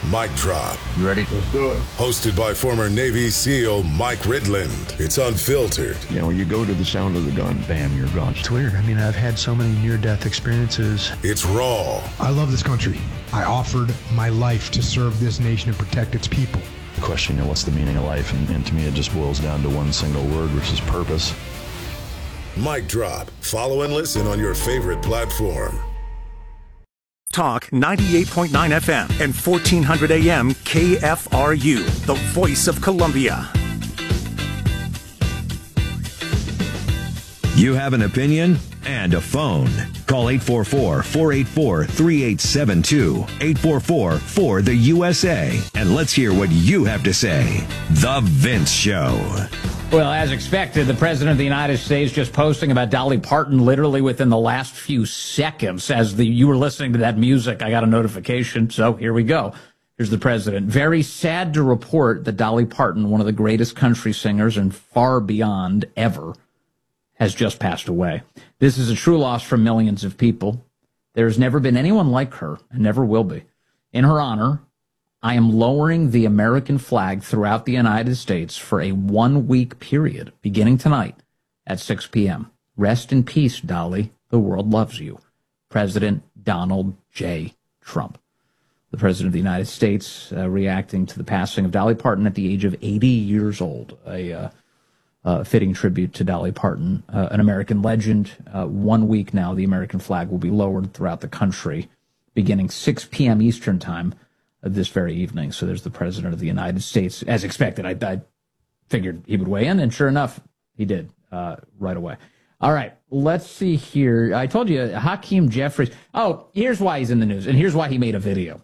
Mic Drop. You ready? Let's do it. Hosted by former Navy SEAL Mike Ridland. It's unfiltered. You know, you go to the sound of the gun, bam, you're gone. It's weird. I mean, I've had so many near-death experiences. It's raw. I love this country. I offered my life to serve this nation and protect its people. Question, you know, what's the meaning of life? And to me, it just boils down to one single word, which is purpose. Mic Drop. Follow and listen on your favorite platform. Talk 98.9 FM and 1400 AM KFRU, the voice of Columbia. You have an opinion and a phone. Call 844-484-3872. 844-4-THE-USA. And let's hear what you have to say. The Vince Show. Well, as expected, the President of the United States just posting about Dolly Parton literally within the last few seconds. As you were listening to that music, I got a notification, so here we go. Here's the President. Very sad to report that Dolly Parton, one of the greatest country singers and far beyond ever, has just passed away. This is a true loss for millions of people. There has never been anyone like her, and never will be. In her honor, I am lowering the American flag throughout the United States for a 1-week period, beginning tonight at 6 p.m. Rest in peace, Dolly. The world loves you. President Donald J. Trump. The President of the United States reacting to the passing of Dolly Parton at the age of 80 years old. A fitting tribute to Dolly Parton, an American legend. 1 week now, the American flag will be lowered throughout the country, beginning 6 p.m. Eastern Time this very evening. So there's the President of the United States. As expected, I figured he would weigh in, and sure enough, he did right away. All right, let's see here. I told you, Hakeem Jeffries. Oh, here's why he's in the news, and here's why he made a video.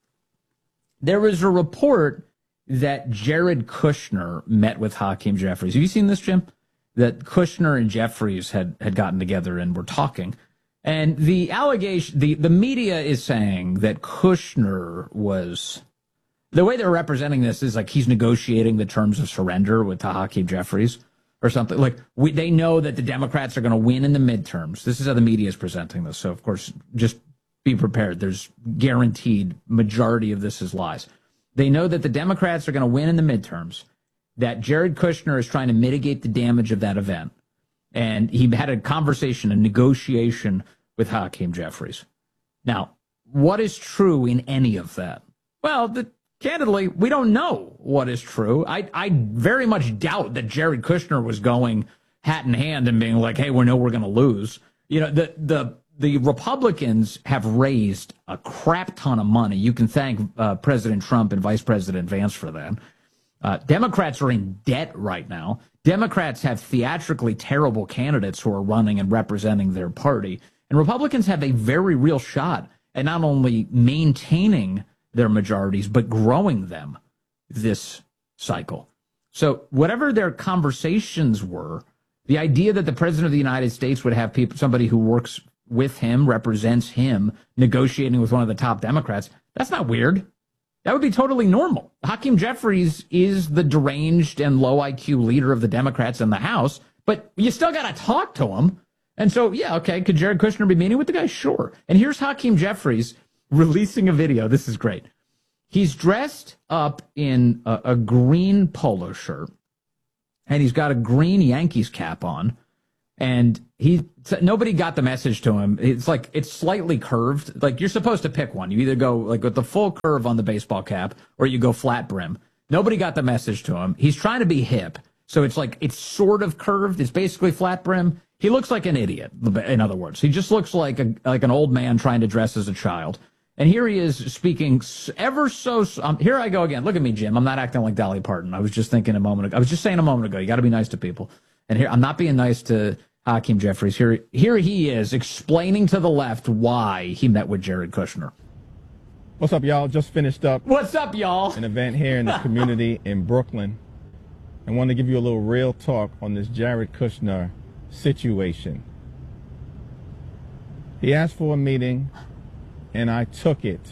There was a report that Jared Kushner met with Hakeem Jeffries. Have you seen this, Jim? That Kushner and Jeffries had gotten together and were talking. And the allegation, the media is saying that Kushner was, the way they're representing this is like he's negotiating the terms of surrender with Hakeem Jeffries or something. Like they know that the Democrats are going to win in the midterms. This is how the media is presenting this. So, of course, just be prepared. There's guaranteed majority of this is lies. They know that the Democrats are going to win in the midterms, that Jared Kushner is trying to mitigate the damage of that event. And he had a conversation, a negotiation with Hakeem Jeffries. Now, what is true in any of that? Well, candidly, we don't know what is true. I very much doubt that Jared Kushner was going hat in hand and being like, hey, we know we're going to lose. You know, the Republicans have raised a crap ton of money. You can thank President Trump and Vice President Vance for that. Democrats are in debt right now. Democrats have theatrically terrible candidates who are running and representing their party. And Republicans have a very real shot at not only maintaining their majorities, but growing them this cycle. So whatever their conversations were, the idea that the President of the United States would have somebody who works with him, represents him, negotiating with one of the top Democrats, that's not weird. That would be totally normal. Hakeem Jeffries is the deranged and low IQ leader of the Democrats in the House, but you still got to talk to him. And so, yeah, okay, could Jared Kushner be meeting with the guy? Sure. And here's Hakeem Jeffries releasing a video. This is great. He's dressed up in a green polo shirt, and he's got a green Yankees cap on, and nobody got the message to him. It's slightly curved. Like, you're supposed to pick one. You either go like with the full curve on the baseball cap or you go flat brim. Nobody got the message to him. He's trying to be hip. So it's sort of curved. It's basically flat brim. He looks like an idiot, in other words. He just looks like an old man trying to dress as a child. And here he is speaking ever so... here I go again. Look at me, Jim. I'm not acting like Dolly Parton. I was just saying a moment ago, you got to be nice to people. And here, I'm not being nice to Hakeem Jeffries. Here he is explaining to the left why he met with Jared Kushner. What's up, y'all? Just finished up. What's up, y'all? An event here in the community in Brooklyn. I want to give you a little real talk on this Jared Kushner situation. He asked for a meeting, and I took it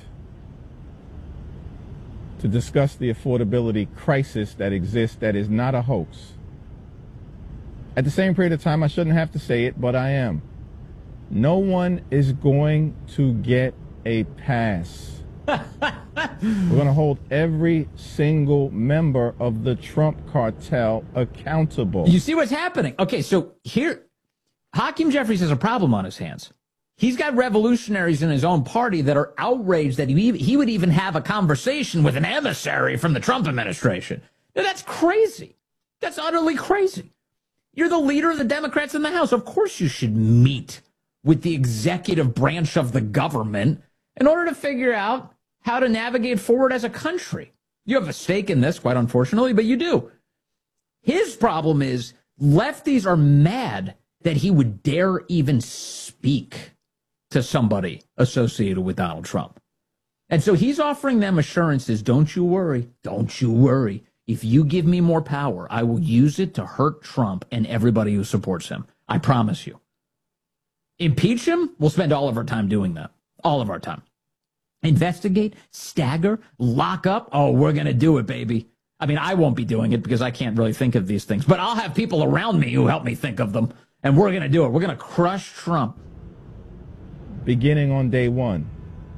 to discuss the affordability crisis that exists that is not a hoax. At the same period of time, I shouldn't have to say it, but I am. No one is going to get a pass We're going to hold every single member of the Trump cartel accountable. You see what's happening? Okay, so here, Hakeem Jeffries has a problem on his hands. He's got revolutionaries in his own party that are outraged that he would even have a conversation with an emissary from the Trump administration. Now, that's crazy. That's utterly crazy. You're the leader of the Democrats in the House. Of course you should meet with the executive branch of the government in order to figure out how to navigate forward as a country. You have a stake in this, quite unfortunately, but you do. His problem is lefties are mad that he would dare even speak to somebody associated with Donald Trump. And so he's offering them assurances, don't you worry, don't you worry. If you give me more power, I will use it to hurt Trump and everybody who supports him. I promise you. Impeach him? We'll spend all of our time doing that. All of our time. Investigate, stagger, lock up. Oh, we're going to do it, baby. I mean, I won't be doing it because I can't really think of these things, but I'll have people around me who help me think of them, and we're going to do it. We're going to crush Trump. Beginning on day one.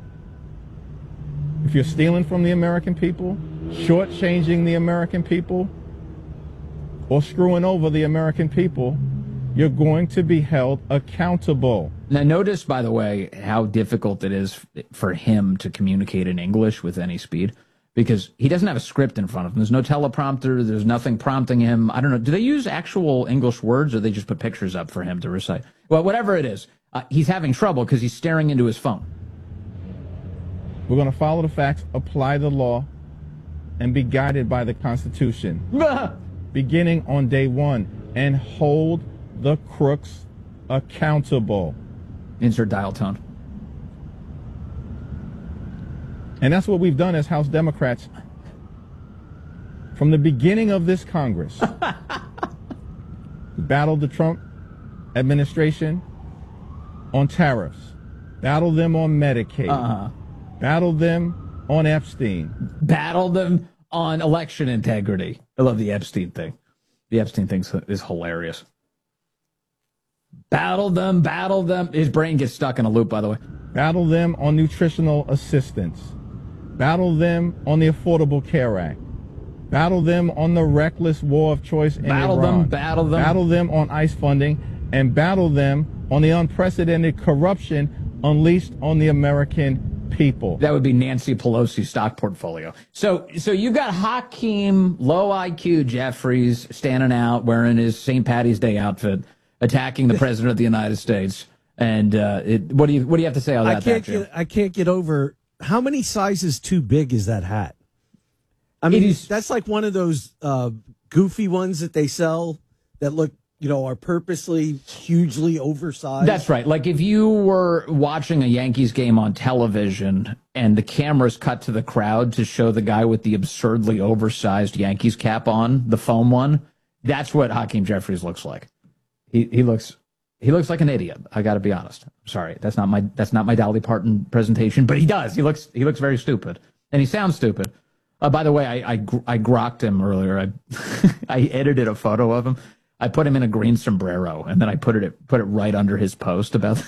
If you're stealing from the American people, shortchanging the American people, or screwing over the American people, you're going to be held accountable. Now, notice, by the way, how difficult it is for him to communicate in English with any speed, because he doesn't have a script in front of him. There's no teleprompter. There's nothing prompting him. I don't know. Do they use actual English words, or they just put pictures up for him to recite? Well, whatever it is, he's having trouble because he's staring into his phone. We're going to follow the facts, apply the law, and be guided by the Constitution. Beginning on day one, and hold the crooks accountable. Insert dial tone. And that's what we've done as House Democrats from the beginning of this Congress. We battled the Trump administration on tariffs, battled them on Medicaid, battled them on Epstein, battled them on election integrity. I love the Epstein thing. The Epstein thing is hilarious. Battled them. His brain gets stuck in a loop, by the way. Battle them on nutritional assistance. Battle them on the Affordable Care Act. Battle them on the reckless war of choice in Iran. Battle them. Battle them on ICE funding, and battle them on the unprecedented corruption unleashed on the American people. That would be Nancy Pelosi's stock portfolio. So you've got Hakeem, low IQ Jeffries standing out wearing his St. Patty's Day outfit, attacking the president of the United States. And what do you have to say on that? I can't get over how many sizes too big is that hat? I mean, that's like one of those goofy ones that they sell that look, are purposely hugely oversized. That's right. Like if you were watching a Yankees game on television and the cameras cut to the crowd to show the guy with the absurdly oversized Yankees cap on, the foam one, that's what Hakeem Jeffries looks like. He looks like an idiot. I got to be honest. Sorry, that's not my Dolly Parton presentation, but he does. He looks very stupid, and he sounds stupid. By the way, I grokked him earlier. I edited a photo of him. I put him in a green sombrero, and then I put it right under his post about.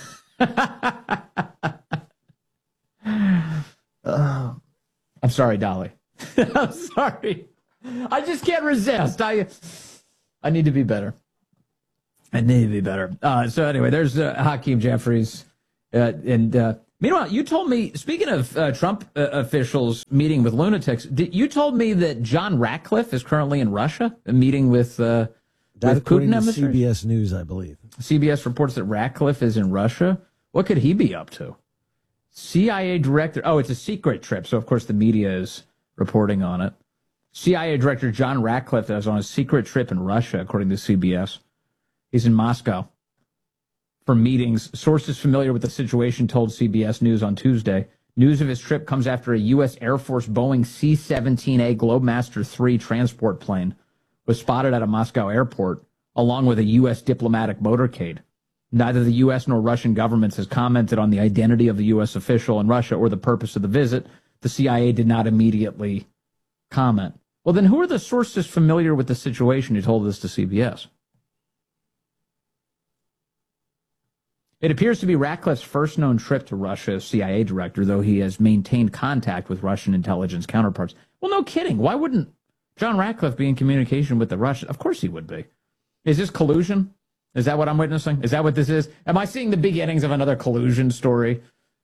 I'm sorry, Dolly. I'm sorry. I just can't resist. I need to be better. I need to be better. So anyway, there's Hakeem Jeffries. Meanwhile, you told me, speaking of Trump officials meeting with lunatics, you told me that John Ratcliffe is currently in Russia, meeting with Putin emissaries? CBS News, I believe. CBS reports that Ratcliffe is in Russia. What could he be up to? CIA director. Oh, it's a secret trip, so of course the media is reporting on it. CIA Director John Ratcliffe is on a secret trip in Russia, according to CBS. He's in Moscow for meetings. Sources familiar with the situation told CBS News on Tuesday. News of his trip comes after a U.S. Air Force Boeing C-17A Globemaster III transport plane was spotted at a Moscow airport, along with a U.S. diplomatic motorcade. Neither the U.S. nor Russian governments has commented on the identity of the U.S. official in Russia or the purpose of the visit. The CIA did not immediately comment. Well, then who are the sources familiar with the situation who told this to CBS? It appears to be Ratcliffe's first known trip to Russia as CIA director, though he has maintained contact with Russian intelligence counterparts. Well, no kidding. Why wouldn't John Ratcliffe be in communication with the Russians? Of course he would be. Is this collusion? Is that what I'm witnessing? Is that what this is? Am I seeing the beginnings of another collusion story?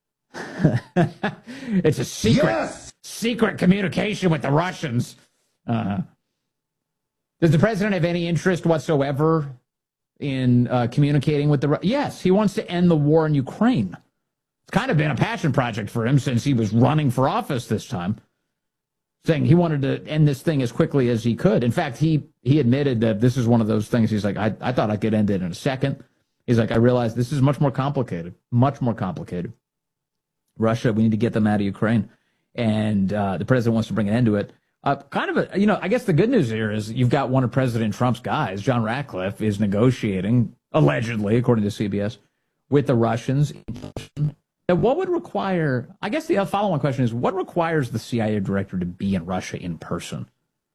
It's a secret communication with the Russians. Does the president have any interest whatsoever in communicating with the... Yes, he wants to end the war in Ukraine. It's kind of been a passion project for him since he was running for office this time, saying he wanted to end this thing as quickly as he could. In fact, he admitted that this is one of those things. He's like, I thought I could end it in a second. He's like, I realized this is much more complicated. Russia, we need to get them out of Ukraine. And the president wants to bring an end to it. I guess the good news here is you've got one of President Trump's guys, John Ratcliffe, is negotiating, allegedly, according to CBS, with the Russians. And what would require, I guess the follow-on question is, what requires the CIA director to be in Russia in person?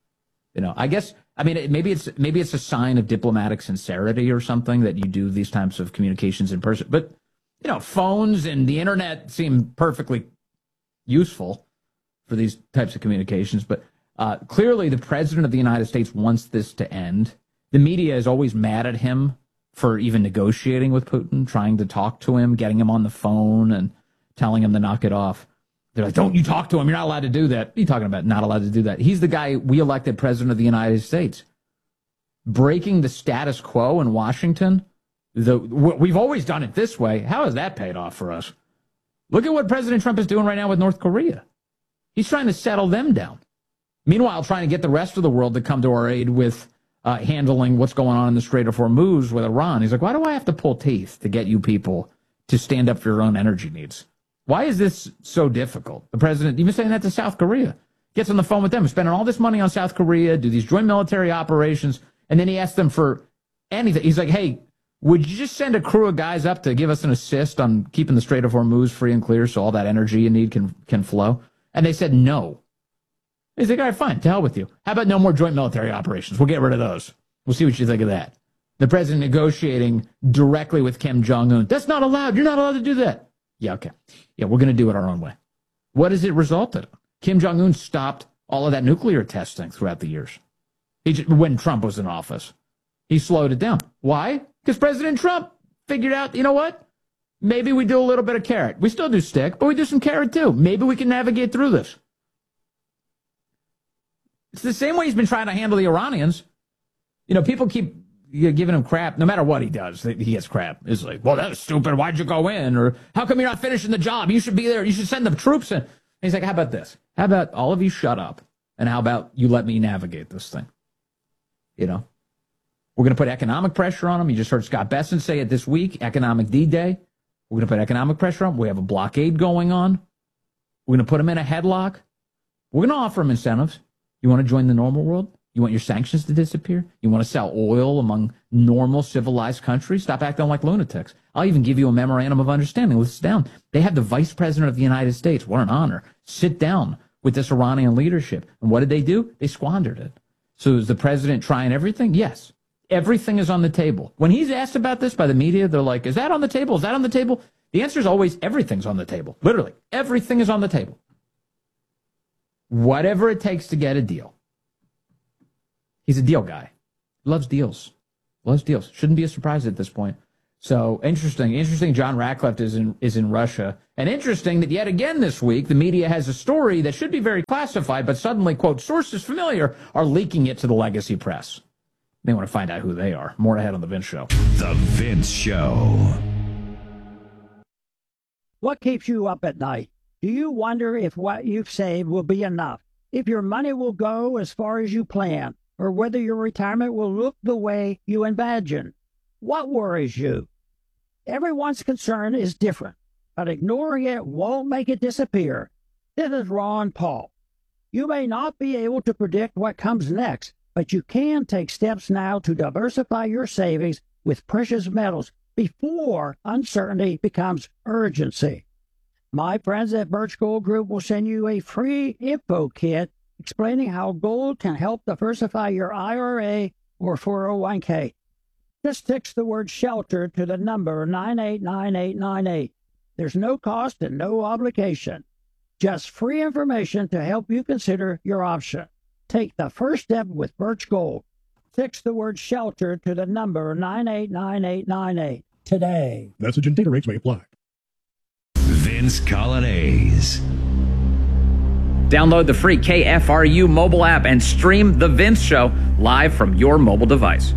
Maybe it's a sign of diplomatic sincerity or something that you do these types of communications in person. But, phones and the internet seem perfectly useful for these types of communications. But clearly the president of the United States wants this to end. The media is always mad at him for even negotiating with Putin, trying to talk to him, getting him on the phone and telling him to knock it off. They're like, don't you talk to him. You're not allowed to do that. What are you talking about? Not allowed to do that. He's the guy we elected president of the United States. Breaking the status quo in Washington. We've always done it this way. How has that paid off for us? Look at what President Trump is doing right now with North Korea. He's trying to settle them down. Meanwhile, trying to get the rest of the world to come to our aid with handling what's going on in the Strait of Hormuz with Iran. He's like, why do I have to pull teeth to get you people to stand up for your own energy needs? Why is this so difficult? The president, even saying that to South Korea, gets on the phone with them, spending all this money on South Korea, do these joint military operations, and then he asks them for anything. He's like, hey, would you just send a crew of guys up to give us an assist on keeping the Strait of Hormuz free and clear so all that energy you need can flow? And they said no. He's like, all right, fine, to hell with you. How about no more joint military operations? We'll get rid of those. We'll see what you think of that. The president negotiating directly with Kim Jong-un. That's not allowed. You're not allowed to do that. Yeah, okay. Yeah, we're going to do it our own way. What has it resulted in? Kim Jong-un stopped all of that nuclear testing throughout the years. When Trump was in office, he slowed it down. Why? Because President Trump figured out, you know what? Maybe we do a little bit of carrot. We still do stick, but we do some carrot too. Maybe we can navigate through this. It's the same way he's been trying to handle the Iranians. People keep giving him crap. No matter what he does, he gets crap. It's like, well, that was stupid. Why'd you go in? Or how come you're not finishing the job? You should be there. You should send the troops in. And he's like, how about this? How about all of you shut up? And how about you let me navigate this thing? We're going to put economic pressure on him. You just heard Scott Bessent say it this week, economic D-Day. We're going to put economic pressure on him. We have a blockade going on. We're going to put him in a headlock. We're going to offer him incentives. You want to join the normal world? You want your sanctions to disappear? You want to sell oil among normal civilized countries? Stop acting like lunatics. I'll even give you a memorandum of understanding. Let's sit down. They have the vice president of the United States. What an honor. Sit down with this Iranian leadership. And what did they do? They squandered it. So is the president trying everything? Yes. Everything is on the table. When he's asked about this by the media, they're like, is that on the table? Is that on the table? The answer is always everything's on the table. Literally, everything is on the table. Whatever it takes to get a deal. He's a deal guy. Loves deals. Loves deals. Shouldn't be a surprise at this point. So interesting. John Ratcliffe is in Russia. And interesting that yet again this week, the media has a story that should be very classified, but suddenly, quote, sources familiar are leaking it to the legacy press. They want to find out who they are. More ahead on The Vince Show. The Vince Show. What keeps you up at night? Do you wonder if what you've saved will be enough? If your money will go as far as you plan? Or whether your retirement will look the way you imagine? What worries you? Everyone's concern is different, but ignoring it won't make it disappear. This is Ron Paul. You may not be able to predict what comes next, but you can take steps now to diversify your savings with precious metals before uncertainty becomes urgency. My friends at Birch Gold Group will send you a free info kit explaining how gold can help diversify your IRA or 401k. Just text the word SHELTER to the number 989898. There's no cost and no obligation. Just free information to help you consider your option. Take the first step with Birch Gold. Text the word SHELTER to the number 989898 today. Message and data rates may apply. Vince Coglianese. Download the free KFRU mobile app and stream The Vince Show live from your mobile device.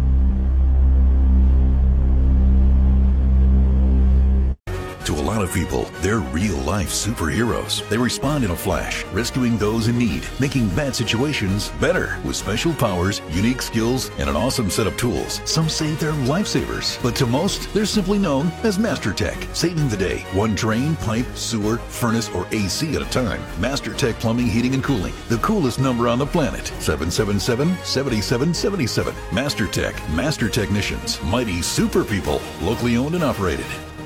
To a lot of people, they're real-life superheroes. They respond in a flash, rescuing those in need, making bad situations better with special powers, unique skills, and an awesome set of tools. Some say they're lifesavers, but to most, they're simply known as Master Tech, saving the day. One drain, pipe, sewer, furnace, or AC at a time. Master Tech Plumbing, Heating, and Cooling. The coolest number on the planet. 777-7777. Master Tech. Master Technicians. Mighty super people. Locally owned and operated.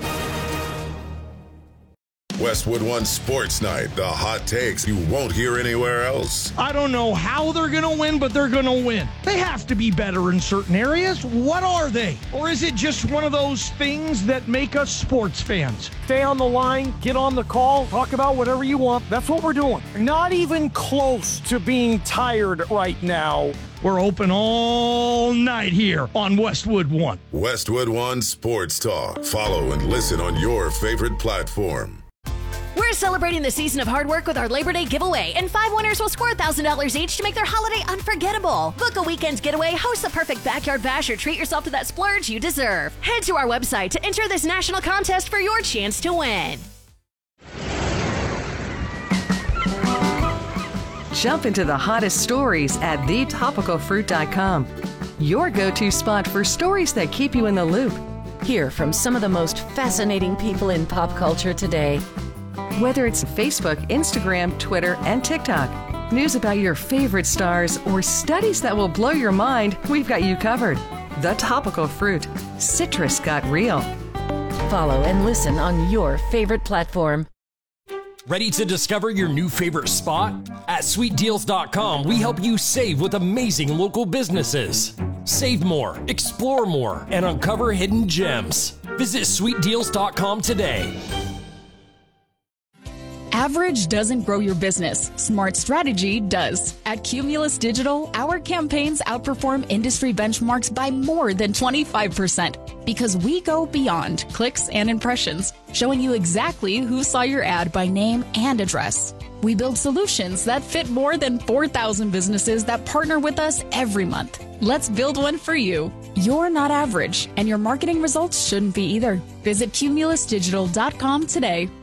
Westwood One Sports Night, the hot takes you won't hear anywhere else. I don't know how they're going to win, but they're going to win. They have to be better in certain areas. What are they? Or is it just one of those things that make us sports fans? Stay on the line, get on the call, talk about whatever you want. That's what we're doing. Not even close to being tired right now. We're open all night here on Westwood One. Westwood One Sports Talk. Follow and listen on your favorite platform. We're celebrating the season of hard work with our Labor Day giveaway, and 5 winners will score $1,000 each to make their holiday unforgettable. Book a weekend getaway, host the perfect backyard bash, or treat yourself to that splurge you deserve. Head to our website to enter this national contest for your chance to win. Jump into the hottest stories at thetopicalfruit.com. Your go-to spot for stories that keep you in the loop. Hear from some of the most fascinating people in pop culture today. Whether it's Facebook, Instagram, Twitter, and TikTok, news about your favorite stars, or studies that will blow your mind, we've got you covered. The Topical Fruit. Citrus got real. Follow and listen on your favorite platform. Ready to discover your new favorite spot? At sweetdeals.com, we help you save with amazing local businesses. Save more, explore more, and uncover hidden gems. Visit sweetdeals.com today. Average doesn't grow your business. Smart strategy does. At Cumulus Digital, our campaigns outperform industry benchmarks by more than 25% because we go beyond clicks and impressions, showing you exactly who saw your ad by name and address. We build solutions that fit more than 4,000 businesses that partner with us every month. Let's build one for you. You're not average, and your marketing results shouldn't be either. Visit cumulusdigital.com today.